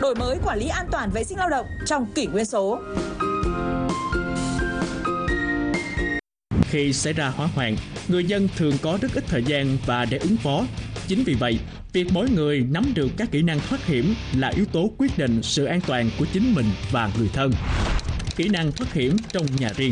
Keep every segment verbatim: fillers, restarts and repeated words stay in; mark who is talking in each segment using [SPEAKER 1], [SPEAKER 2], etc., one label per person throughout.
[SPEAKER 1] đổi mới quản lý an toàn vệ sinh lao động trong kỷ nguyên số.
[SPEAKER 2] Khi xảy ra hỏa hoạn, người dân thường có rất ít thời gian và để ứng phó. Chính vì vậy, việc mỗi người nắm được các kỹ năng thoát hiểm là yếu tố quyết định sự an toàn của chính mình và người thân. Kỹ năng thoát hiểm trong nhà riêng.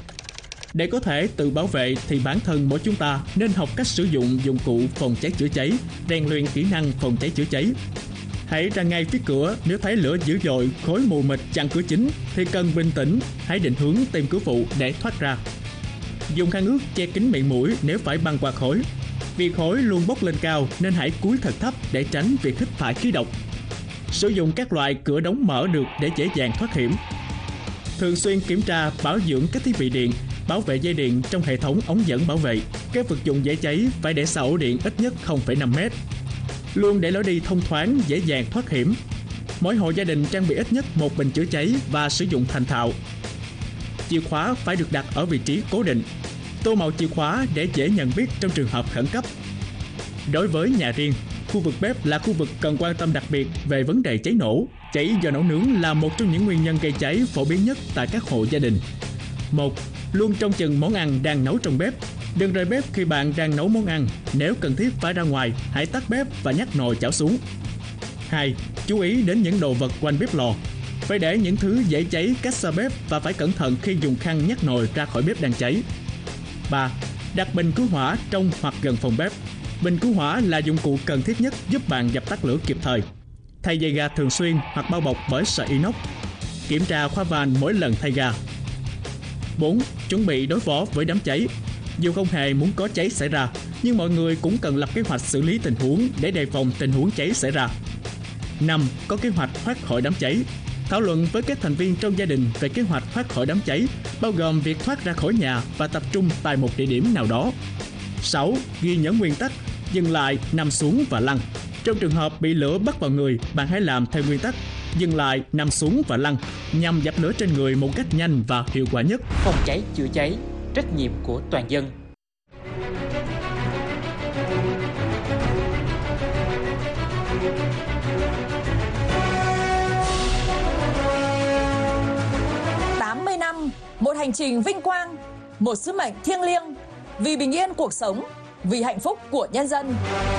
[SPEAKER 2] Để có thể tự bảo vệ thì bản thân mỗi chúng ta nên học cách sử dụng dụng cụ phòng cháy chữa cháy, rèn luyện kỹ năng phòng cháy chữa cháy. Hãy ra ngay phía cửa, nếu thấy lửa dữ dội, khói mù mịt chặn cửa chính thì cần bình tĩnh, hãy định hướng tìm cửa phụ để thoát ra. Dùng khăn ướt che kín miệng mũi nếu phải băng qua khói. Vì khói luôn bốc lên cao nên hãy cúi thật thấp để tránh việc hít phải khí độc. Sử dụng các loại cửa đóng mở được để dễ dàng thoát hiểm. Thường xuyên kiểm tra bảo dưỡng các thiết bị điện, bảo vệ dây điện trong hệ thống ống dẫn bảo vệ. Các vật dụng dễ cháy phải để xa ổ điện ít nhất không phẩy năm mét. Luôn để lối đi thông thoáng, dễ dàng thoát hiểm. Mỗi hộ gia đình trang bị ít nhất một bình chữa cháy và sử dụng thành thạo. Chìa khóa phải được đặt ở vị trí cố định. Tô màu chìa khóa để dễ nhận biết trong trường hợp khẩn cấp. Đối với nhà riêng, khu vực bếp là khu vực cần quan tâm đặc biệt về vấn đề cháy nổ. Cháy do nấu nướng là một trong những nguyên nhân gây cháy phổ biến nhất tại các hộ gia đình. một. Luôn trông chừng món ăn đang nấu trong bếp. Đừng rời bếp khi bạn đang nấu món ăn. Nếu cần thiết phải ra ngoài, hãy tắt bếp và nhắc nồi chảo xuống. hai. Chú ý đến những đồ vật quanh bếp lò. Phải để những thứ dễ cháy cách xa bếp và phải cẩn thận khi dùng khăn nhắc nồi ra khỏi bếp đang cháy. ba. Đặt bình cứu hỏa trong hoặc gần phòng bếp. Bình cứu hỏa là dụng cụ cần thiết nhất giúp bạn dập tắt lửa kịp thời. Thay dây ga thường xuyên hoặc bao bọc bởi sợi inox. Kiểm tra khóa van mỗi lần thay ga. bốn. Chuẩn bị đối phó với đám cháy. Dù không hề muốn có cháy xảy ra, nhưng mọi người cũng cần lập kế hoạch xử lý tình huống để đề phòng tình huống cháy xảy ra. năm. Có kế hoạch thoát khỏi đám cháy. Thảo luận với các thành viên trong gia đình về kế hoạch thoát khỏi đám cháy, bao gồm việc thoát ra khỏi nhà và tập trung tại một địa điểm nào đó. sáu. Ghi nhớ nguyên tắc, dừng lại, nằm xuống và lăn. Trong trường hợp bị lửa bắt vào người, bạn hãy làm theo nguyên tắc, dừng lại, nằm xuống và lăn, nhằm dập lửa trên người một cách nhanh và hiệu quả nhất.
[SPEAKER 3] Phòng cháy chữa cháy, trách nhiệm của toàn dân.
[SPEAKER 1] tám mươi năm, một hành trình vinh quang, một sứ mệnh thiêng liêng, vì bình yên cuộc sống, vì hạnh phúc của nhân dân.